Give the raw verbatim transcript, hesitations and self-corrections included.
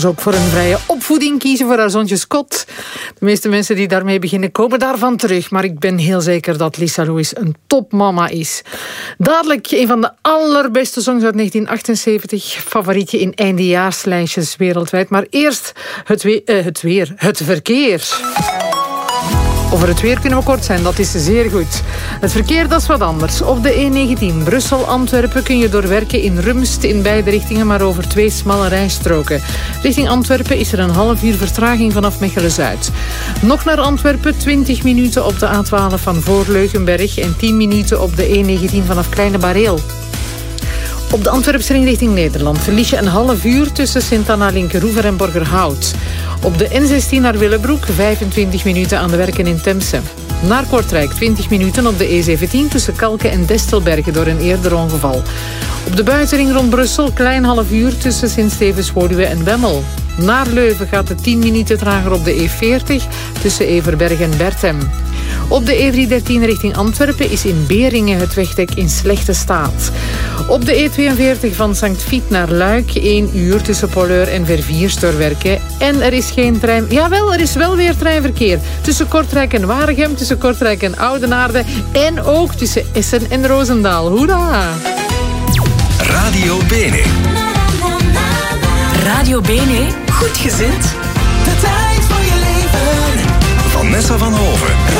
Ook voor een vrije opvoeding kiezen voor haar zoontje Scott. De meeste mensen die daarmee beginnen komen daarvan terug. Maar ik ben heel zeker dat Lisa Lewis een topmama is. Dadelijk een van de allerbeste songs uit negentien achtenzeventig. Favorietje in eindejaarslijstjes wereldwijd. Maar eerst het, we- uh, het weer, het verkeer. Over het weer kunnen we kort zijn, dat is zeer goed. Het verkeer, dat is wat anders. Op de E negentien Brussel-Antwerpen kun je doorwerken in Rumst in beide richtingen, maar over twee smalle rijstroken. Richting Antwerpen is er een half uur vertraging vanaf Mechelen-Zuid. Nog naar Antwerpen, twintig minuten op de A twaalf van Voorleugenberg en tien minuten op de E negentien vanaf Kleine Bareel. Op de Antwerpse ring richting Nederland verlies je een half uur tussen Sint-Anna-Linkeroever en Borgerhout. Op de N zestien naar Willebroek vijfentwintig minuten aan de werken in Temse. Naar Kortrijk twintig minuten op de E zeventien tussen Kalken en Destelbergen door een eerder ongeval. Op de buitenring rond Brussel klein half uur tussen Sint-Stevens-Woluwe en Bemmel. Naar Leuven gaat het tien minuten trager op de E veertig tussen Everberg en Berthem. Op de E driehonderddertien richting Antwerpen is in Beringen het wegdek in slechte staat. Op de E tweeënveertig van Sankt Vith naar Luik één uur tussen Polleur en Verviers doorwerken. En er is geen trein... Jawel, er is wel weer treinverkeer. Tussen Kortrijk en Waregem, tussen Kortrijk en Oudenaarde en ook tussen Essen en Roosendaal. Hoera! Radio Bene. Radio Bene, goed gezind. De tijd van je leven. Vanessa van Hoven.